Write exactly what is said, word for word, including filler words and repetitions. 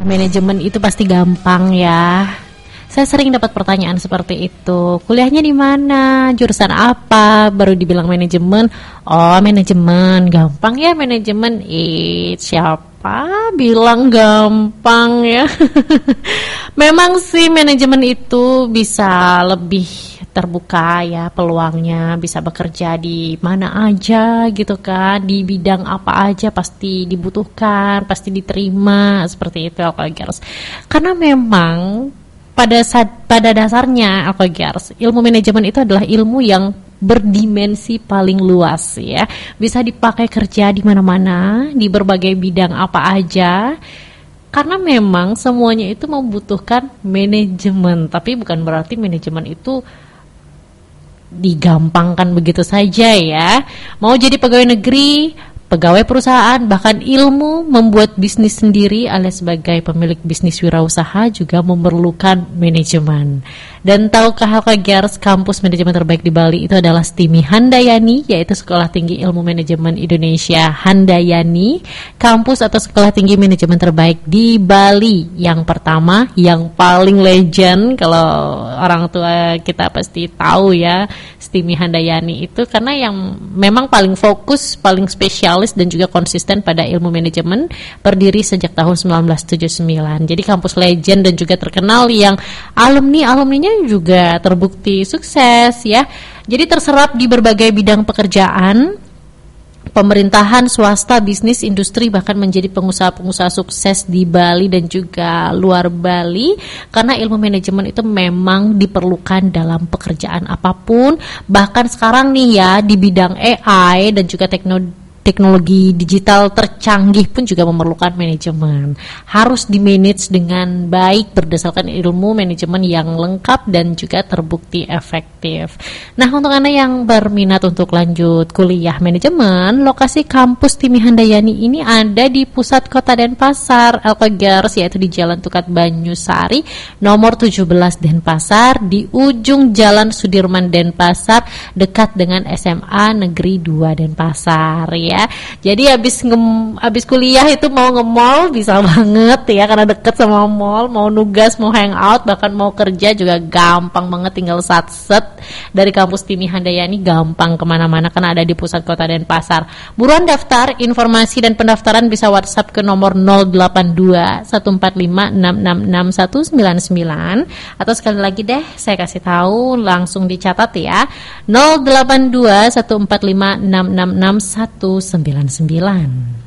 Manajemen itu pasti gampang ya. Saya sering dapat pertanyaan seperti itu. Kuliahnya di mana? Jurusan apa? Baru dibilang manajemen. Oh, manajemen. Gampang ya manajemen. Eh, siapa bilang gampang ya? Memang sih manajemen itu bisa lebih terbuka ya peluangnya, bisa bekerja di mana aja gitu kan, di bidang apa aja pasti dibutuhkan, pasti diterima seperti itu Alkagers. Karena memang pada saat, pada dasarnya Alkagers, ilmu manajemen itu adalah ilmu yang berdimensi paling luas ya, bisa dipakai kerja di mana-mana, di berbagai bidang apa aja. Karena memang semuanya itu membutuhkan manajemen, tapi bukan berarti manajemen itu digampangkan begitu saja ya. Mau jadi pegawai negeri, pegawai perusahaan, bahkan ilmu membuat bisnis sendiri alias sebagai pemilik bisnis wirausaha juga memerlukan manajemen. Dan tahukah Alkagers, kampus manajemen terbaik di Bali itu adalah STIMI Handayani, yaitu Sekolah Tinggi Ilmu Manajemen Indonesia Handayani, kampus atau sekolah tinggi manajemen terbaik di Bali. Yang pertama, yang paling legend, kalau orang tua kita pasti tahu ya, STIMI Handayani itu karena yang memang paling fokus, paling spesialis dan juga konsisten pada ilmu manajemen, berdiri sejak tahun sembilan belas tujuh puluh sembilan. Jadi kampus legend dan juga terkenal yang alumni-alumninya juga terbukti sukses ya. Jadi terserap di berbagai bidang pekerjaan, pemerintahan, swasta, bisnis, industri, bahkan menjadi pengusaha-pengusaha sukses di Bali dan juga luar Bali. Karena ilmu manajemen itu memang diperlukan dalam pekerjaan apapun. Bahkan sekarang nih ya, di bidang A I dan juga teknologi teknologi digital tercanggih pun juga memerlukan manajemen. Harus di-manage dengan baik berdasarkan ilmu manajemen yang lengkap dan juga terbukti efektif. Nah, untuk Anda yang berminat untuk lanjut kuliah manajemen, lokasi kampus STIMI Handayani ini ada di pusat kota Denpasar, Alkagers, yaitu di Jalan Tukat Banyusari, nomor tujuh belas Denpasar, di ujung Jalan Sudirman Denpasar, dekat dengan S M A Negeri dua Denpasar ya. Ya. Jadi habis nge- habis kuliah itu mau nge-mall bisa banget ya, karena deket sama mall, mau nugas, mau hangout, bahkan mau kerja juga gampang banget, tinggal sat-set dari kampus STIMI Handayani, gampang kemana-mana karena ada di pusat kota Denpasar. Buruan daftar, informasi dan pendaftaran bisa WhatsApp ke nomor nol delapan dua satu empat lima enam enam enam satu sembilan sembilan, atau sekali lagi deh saya kasih tahu, langsung dicatat ya, nol delapan dua satu empat lima enam enam enam satu sembilan sembilan.